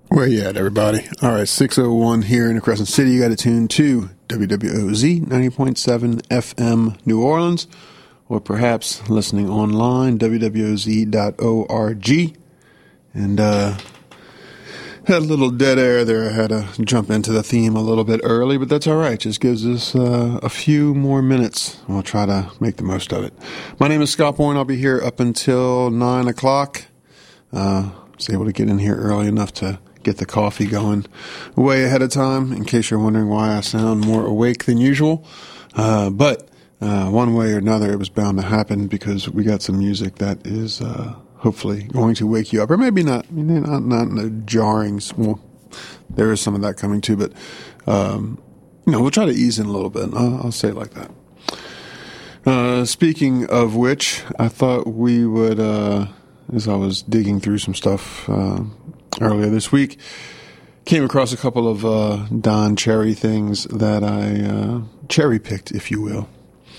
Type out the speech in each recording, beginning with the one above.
Where you at, everybody? All right, 6:01 here in Crescent City. You got to tune to WWOZ 90.7 FM New Orleans, or perhaps listening online, wwoz.org. And had a little dead air there. I had to jump into the theme a little bit early, but that's all right. Just gives us a few more minutes. We'll try to make the most of it. My name is Scott Bourne. I'll be here up until 9 o'clock. Was able to get in here early enough to get the coffee going way ahead of time, in case you're wondering why I sound more awake than usual. But one way or another, it was bound to happen because we got some music that is hopefully going to wake you up. Or maybe not in a jarring, well, there is some of that coming too, but we'll try to ease in a little bit. I'll say it like that. Speaking of which, I thought we would, as I was digging through some stuff earlier this week, came across a couple of Don Cherry things that I cherry-picked, if you will,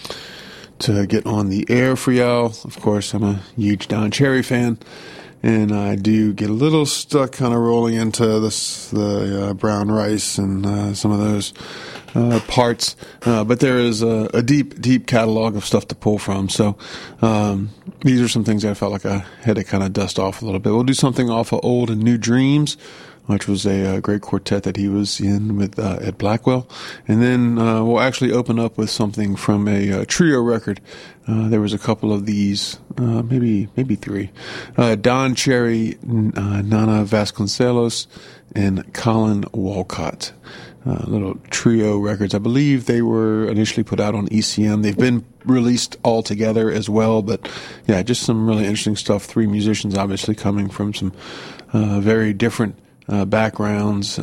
to get on the air for y'all. Of course, I'm a huge Don Cherry fan, and I do get a little stuck kind of rolling into the brown rice and some of those parts, but there is a deep catalog of stuff to pull from. So these are some things that I felt like I had to kind of dust off a little bit. We'll do something off of Old and New Dreams, which was a great quartet that he was in with Ed Blackwell. And then we'll actually open up with something from a trio record. There was a couple of these, maybe three. Don Cherry, Nana Vasconcelos, and Colin Walcott. Little trio records. I believe they were initially put out on ECM. They've been released all together as well, but yeah, just some really interesting stuff. Three musicians obviously coming from some very different backgrounds,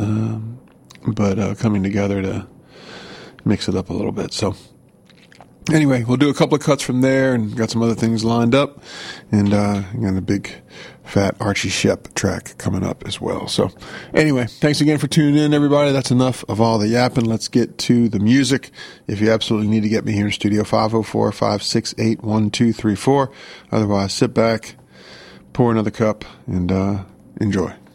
but coming together to mix it up a little bit. So anyway, we'll do a couple of cuts from there and got some other things lined up, and got a big fat Archie Shepp track coming up as well. So anyway, thanks again for tuning in, everybody. That's enough of all the yapping. Let's get to the music. If you absolutely need to get me here in studio, 504-568-1234. Otherwise, sit back, pour another cup, and enjoy.